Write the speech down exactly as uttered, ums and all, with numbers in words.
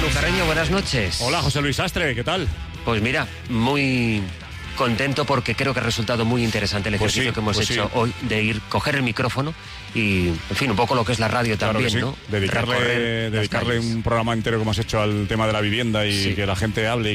Manu Carreño, buenas noches. Hola, José Luis Astre, ¿qué tal? Pues mira, muy contento porque creo que ha resultado muy interesante el ejercicio pues sí, que hemos pues hecho sí. hoy de ir, coger el micrófono y, en fin, un poco lo que es la radio Claro también, que sí. ¿no? Dedicarle, Recorrer las dedicarle calles. un programa entero como has hecho al tema de la vivienda y Sí. que la gente hable